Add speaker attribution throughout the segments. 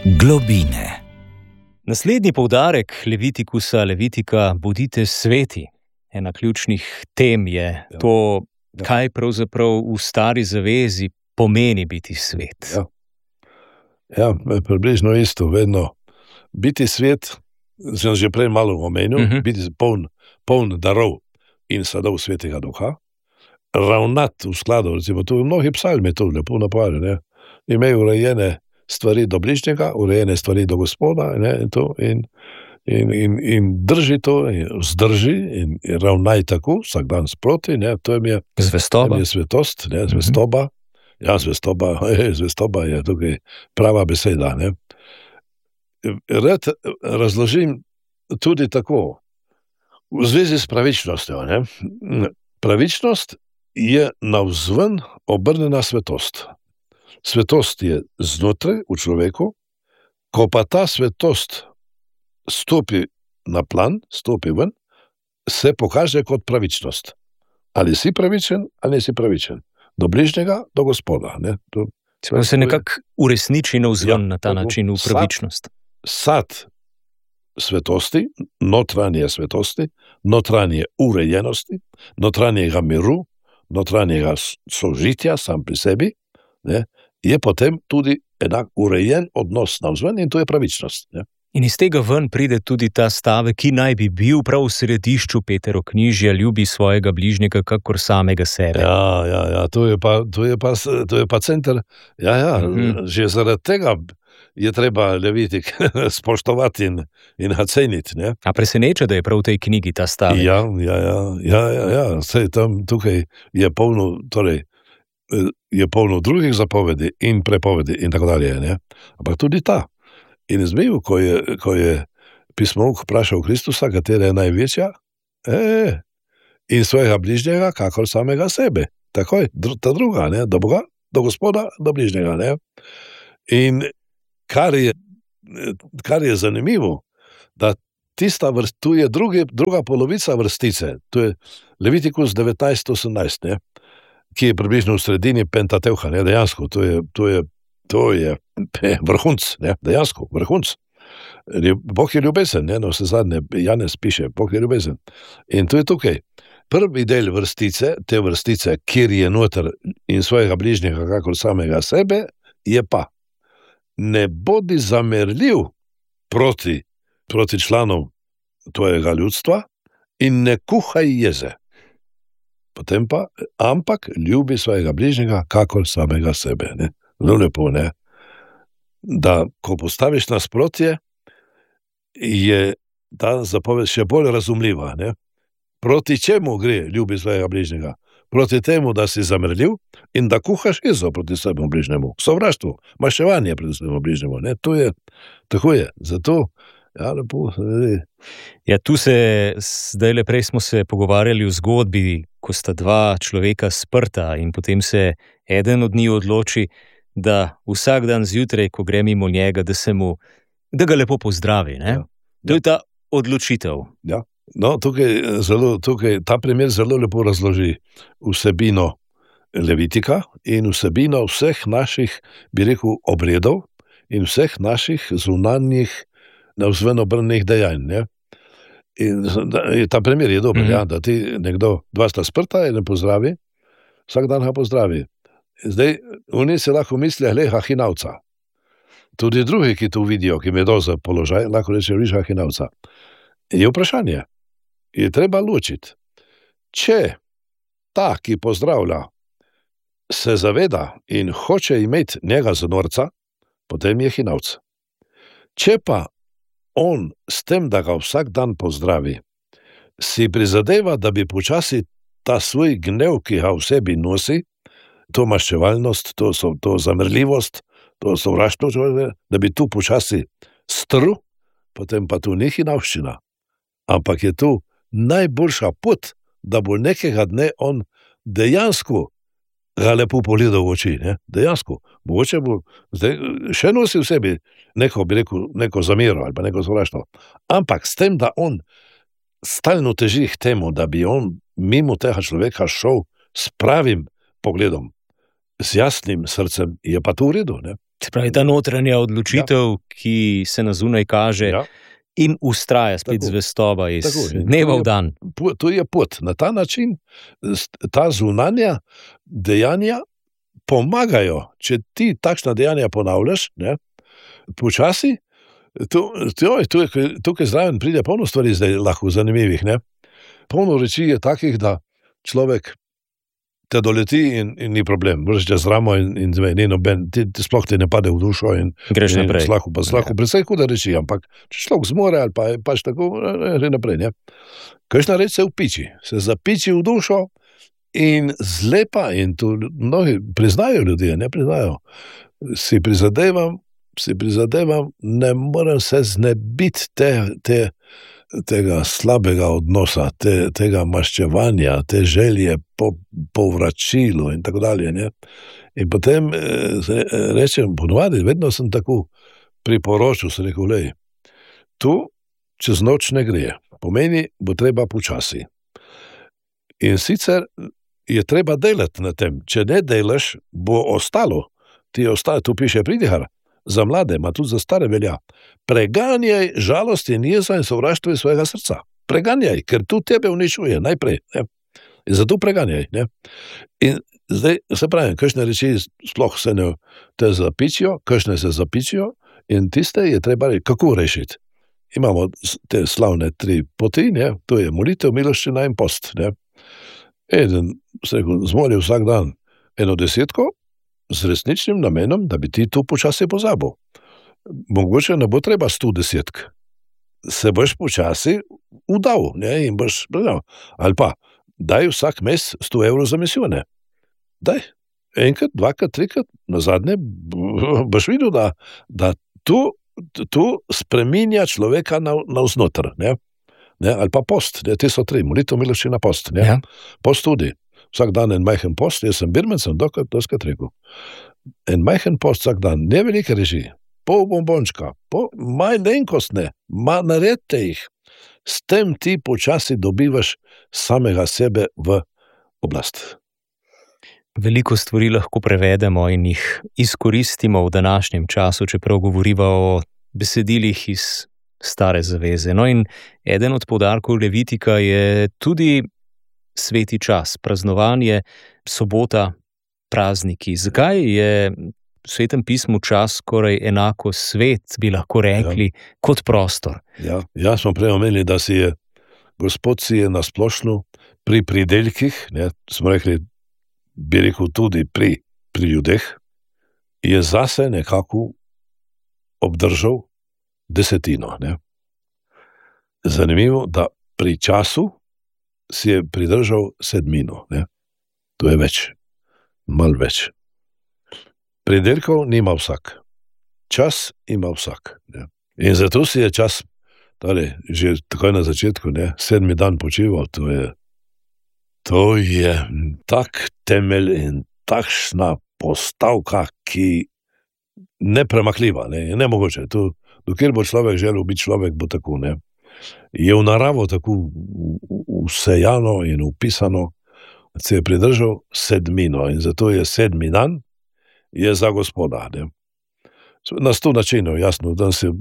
Speaker 1: Globine.
Speaker 2: Naslednji poudarek Levitika, bodite sveti. Ena ključnih tem je to, kaj pravzaprav v stari zavezi pomeni biti svet.
Speaker 3: Ja, približno isto, vedno. Biti svet, sem že prej malo omenil, biti poln darov in sadov svetega duha, ravnati v skladu, recimo tu mnogi psalmi tu lepo napovedali, imajo urejene stvari do bližnjega, urejene stvari do Gospoda, in drži to, in vzdrži in ravnaj tako, vsak dan sproti, to je
Speaker 2: Zvestoba.
Speaker 3: Svetost, zvestoba. Ja, zvestoba je tukaj prava beseda. Rad razložim tudi tako, v zvezi s pravičnostjo. Pravičnost je navzven obrnjena svetost. Svetost je znotraj v človeku, ko pa ta svetost stopi na plan, stopi ven, se pokaže kot pravičnost. Ali si pravičen, ali nisi pravičen. Do bližnjega, do Gospoda.
Speaker 2: Se nekako uresniči navzven na ta način v pravičnost.
Speaker 3: Sad svetosti, notranje urejenosti, notranjega miru, notranjega sožitja sam pri sebi, je potem tudi enak urejen odnos navzven in to je pravičnost.
Speaker 2: In iz tega ven pride tudi ta stavek, ki naj bi bil prav v središču Peteroknjižja, ljubi svojega bližnjega kakor samega sebe.
Speaker 3: Ja, to je pa center. Že zaradi tega je treba Levitik spoštovati in ceniti.
Speaker 2: A preseneča, da je prav v tej knjigi ta stavek?
Speaker 3: Ja. Saj tam tukaj je polno, je polno drugih zapovedi in prepovedi in tako dalje. Ampak tudi ta. In zmeju, ko je pismovnik vprašal Kristusa, katera je največja, in svojega bližnjega, kakor samega sebe. Takoj, ta druga, do Boga, do Gospoda, do bližnjega. In kar je zanimivo, da tu je druga polovica vrstice, to je Levitikus 19:18, ki je približno v sredini Pentateuha, dejansko, to je vrhunc, dejansko, vrhunc. Bog je ljubezen, vse zadnje, Janez piše, Bog je ljubezen. In to je tukaj. Prvi del te vrstice, kjer je noter in svojega bližnjega, kakor samega sebe, je pa: ne bodi zamerljiv proti članov tvojega ljudstva in ne kuhaj jeze. Potem pa, ampak ljubi svojega bližnjega, kakor samega sebe. Zelo lepo, da ko postaviš nasprotje, je ta zapoved še bolj razumljiva. Proti čemu gre ljubi svojega bližnjega? Proti temu, da si zamerljiv in da kuhaš jezo proti svojemu bližnjemu. Sovraštvo, maševanje proti svojemu bližnjemu. Tako je. Zato, lepo.
Speaker 2: Ja, tu zdajle prej smo se pogovarjali v zgodbi, ko sta dva človeka sprta in potem se eden od njih odloči, da vsak dan zjutraj, ko gre mimo njega, da ga lepo pozdravi. To je ta odločitev.
Speaker 3: Ja. Tukaj ta primer zelo lepo razloži vsebino Levitika in vsebino vseh naših, bi rekel, obredov in vseh naših zunanjih navzven obrnjenih dejanj. In ta primer je dober, da ti nekdo, dva sta sprta in ne pozdravi, vsak dan ga pozdravi. Zdaj, oni se lahko mislijo, hinavca. Tudi drugi, ki to vidijo, ki vedo za položaj, lahko reče, hinavca. Je vprašanje. Je treba ločiti. Če ta, ki pozdravlja, se zaveda in hoče imeti njega za norca, potem je hinavc. Če pa on s tem, da ga vsak dan pozdravi, si prizadeva, da bi počasi ta svoj gnev, ki ga v sebi nosi, to maščevalnost, to zamrljivost, to sovraštvo, da bi tu počasi strl, potem pa tu ni hinavščina. Ampak je tu najboljša pot, da bo nekega dne on dejansko ga lepo pogledal v oči. Dejansko. Mogoče bo zdaj še nosi v sebi neko zamero ali pa neko sovraštvo. Ampak s tem, da on stalno teži k temu, da bi on mimo tega človeka šel s pravim pogledom, z jasnim srcem, je pa to v redu.
Speaker 2: Se pravi, ta notranja odločitev, ki se na zunaj kaže in ustraja spet zvestoba iz dneva v dan.
Speaker 3: To je pot. Na ta način ta zunanja dejanja pomagajo. Če ti takšna dejanja ponavljaš, počasi, tukaj zraven pride polno stvari zdaj lahko zanimivih. Polno reči je takih, da človek te doleti in ni problem. Moraš čez ramo in ti sploh te ne pade v dušo in
Speaker 2: greš naprej.
Speaker 3: Slahu, predvsej huda reči, ampak če človek zmore ali pač tako, gre naprej. Kakšna reč se upiči, se zapiči v dušo in zlepa, in to mnogi priznajo ljudje, ne priznajo. Si prizadevam, ne morem se znebiti tega slabega odnosa, tega maščevanja, te želje po vračilu in tako dalje. In potem rečem, ponovadi, vedno sem tako priporočil, sem rekel, lej, tu čez noč ne gre, pomeni, bo treba počasi. In sicer je treba delati na tem, če ne delaš, bo ostalo, tu piše pridihar, za mlade, ma tudi za stare velja. Preganjaj žalost in jeza in sovraštvo iz svojega srca. Preganjaj, ker tu tebe uničuje najprej. In zato preganjaj. In zdaj, se pravim, kakšne reči sploh se ne te zapičijo, kakšne se zapičijo in tiste je treba kako rešiti. Imamo te slavne 3 poti, to je molitev, miloščina in post. Eden se zmoli vsak dan 1/10, z resničnim namenom, da bi ti to počasi pozabil. Mogoče ne bo treba 110. Se boš počasi udal, in boš, ali pa, daj vsak mesec 100 evrov za misijone. Daj, enkrat, dvakrat, trikrat, nazadnje boš videl, da to spreminja človeka navznoter, ali pa post, te so 3, molitev, miloščina, post, Post tudi. Vsak dan en majhen post, jaz sem birmen, sem doskrat rekel. En majhen post vsak dan, ne velike reži, pol bombončka, malenkostne, naredite jih. S tem ti počasi dobivaš samega sebe v oblast.
Speaker 2: Veliko stvari lahko prevedemo in jih izkoristimo v današnjem času, čeprav govoriva o besedilih iz Stare zaveze. No, in eden od poudarkov Levitika je tudi sveti čas, praznovanje, sobota, prazniki. Zakaj je v Svetem pismu čas skoraj enako svet, bi lahko rekli, kot prostor?
Speaker 3: Ja, smo prej omenili, da Gospod si je nasplošno pri pridelkih, smo rekli, bi rekel tudi pri ljudeh, je zase nekako obdržal 10. Zanimivo, da pri času si je pridržal 7. To je več, malo več. Pridelkov nima vsak. Čas ima vsak. In zato si je čas, že takoj na začetku, 7. dan počival. To je tak temelj in takšna postavka, ki nepremakljiva, nemogoče. Dokler bo človek želel biti človek, bo tako, Je v naravo tako vsejano in upisano, se je pridržal 7. in zato je 7. dan je za Gospoda. Na 100 načinov, jasno,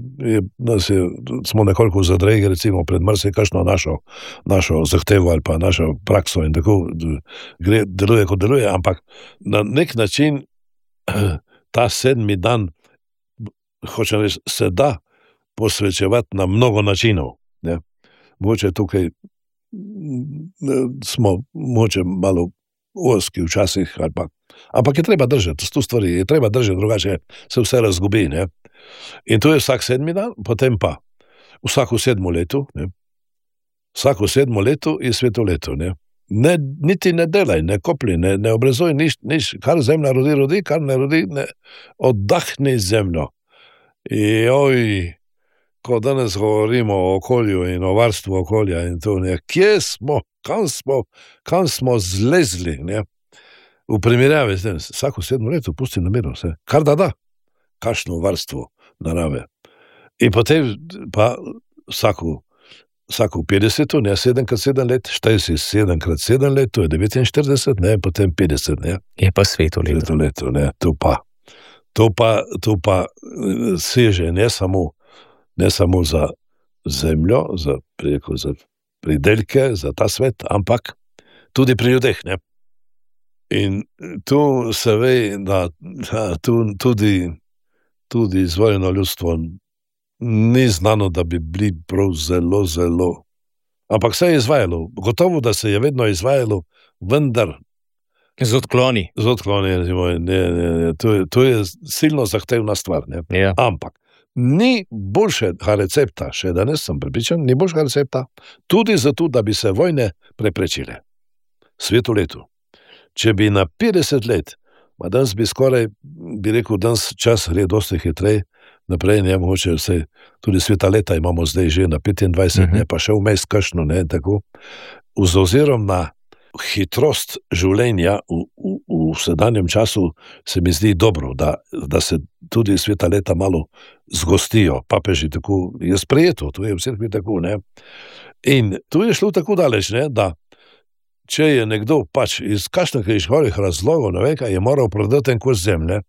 Speaker 3: smo nekoliko zadregi, recimo pred marsikakšno našo zahtevo ali pa našo prakso in tako deluje, kot deluje, ampak na nek način ta 7. dan, hočem reči, se da posvečevati na mnogo načinov. Mogoče tukaj smo malo oski včasih, ampak je treba držati, 100 stvari je treba držati, drugače se vse razgubi. In to je vsak 7. dan, potem pa vsako 7. leto, vsako 7. leto je sveto leto. Niti ne delaj, ne kopli, ne obrezuj, nič, kar zemlja rodi, kar ne rodi, oddahni zemljo. Ko danes govorimo o okolju in o varstvu okolja in to, kje smo, kam smo zlezli, v primerjavi s tem, vsako 7. leto pusti na miru vse, kar da, kakšno varstvo narave. In potem pa vsako 50, 7x7 let, štaj si 7x7 let, to je 49, potem 50,
Speaker 2: Je pa sveto leto.
Speaker 3: Sveto leto, to pa. To pa seže ne samo za zemljo, za pridelke, za ta svet, ampak tudi pri ljudeh. Ne? In tu se ve, da tudi izvoljeno ljudstvo ni znano, da bi bili prav zelo, zelo. Ampak se je izvajalo. Gotovo, da se je vedno izvajalo, vendar
Speaker 2: Z odkloni.
Speaker 3: Ne. To je silno zahtevna stvar.
Speaker 2: Ja.
Speaker 3: Ampak ni boljšega recepta, še danes sem prepričan, ni boljšega recepta, tudi zato, da bi se vojne preprečile. Svetoletu. Če bi na 50 let, danes bi skoraj, bi rekel, danes čas gre dosti hitreje, naprej, ne, mogoče vse, tudi sveta leta imamo zdaj že na 25, ne, pa še vmes kakšno, ne, tako. Z ozirom na hitrost življenja v sedanjem času se mi zdi dobro, da se tudi sveta leta malo zgostijo, papeži tako, je sprejeto, to je v cerkvi tako, ne. In tu je šlo tako daleč, ne, da če je nekdo pač iz kakšnih razlogov, ne vem, je moral prodati en kos zemlje,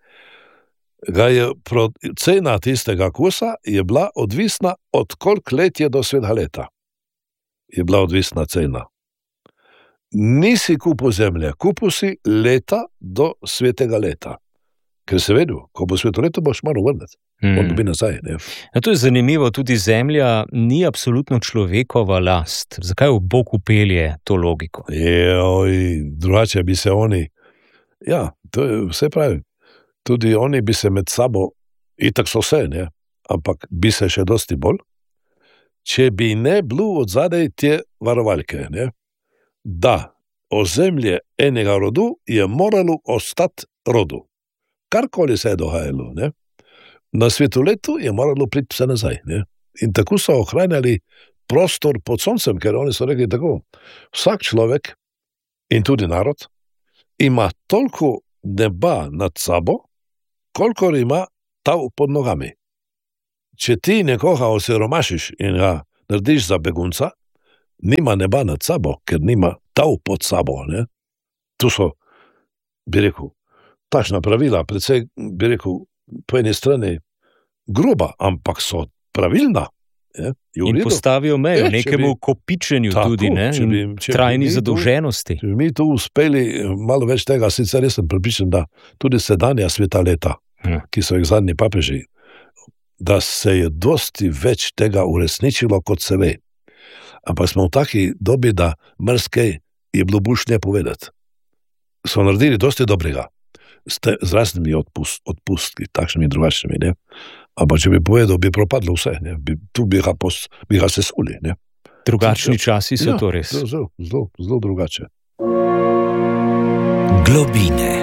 Speaker 3: cena tistega kosa je bila odvisna od koliko let je do svetega leta. Je bila odvisna cena. Nisi kupil zemlje, kupil si leta do svetega leta. Ker se vedel, ko bo sveto leto, boš moral vrniti. On dobi nazaj. Ne?
Speaker 2: To je zanimivo, tudi zemlja ni absolutno človekova last. Zakaj v Bog upelje to logiko?
Speaker 3: Drugače bi se oni, to je vse pravi, tudi oni bi se med sabo, itak so vse, ne? Ampak bi se še dosti bolj, če bi ne bilo od zadaj te varovalke, ne? Da ozemlje enega rodu je moralo ostati rodu. Karkoli se je dogajalo, ne? Na svetoletu je moralo priti vse nazaj. Ne? In tako so ohranjali prostor pod soncem, ker oni so rekli tako, vsak človek in tudi narod ima toliko neba nad sabo, kolikor ima tav pod nogami. Če ti nekoga osiromašiš in ga narediš za begunca, nima neba nad sabo, ker nima tav pod sabo. Ne? Tu so, bi rekel, takšna pravila, predvsej, bi rekel, po eni strani gruba, ampak so pravilna.
Speaker 2: In postavijo mejo nekemu kopičenju tako, tudi, ne? Trajni zadolženosti.
Speaker 3: Če bi mi tu uspeli malo več tega, sicer res sem prepričan, da tudi sedanja sveta leta, ki so jih zadnji papeži, da se je dosti več tega uresničilo, kot se ve. Ampak smo v taki dobi, da marsikaj je bilo boljše povedati. So naredili dosti dobrega. Z raznimi odpustki, takšnimi drugačnimi, ne. Ampak če bi povedal, bi propadlo vse, ne. Tu bi ga sesuli, ne.
Speaker 2: Drugačni časi so to res.
Speaker 3: Zelo drugače.
Speaker 1: Globine.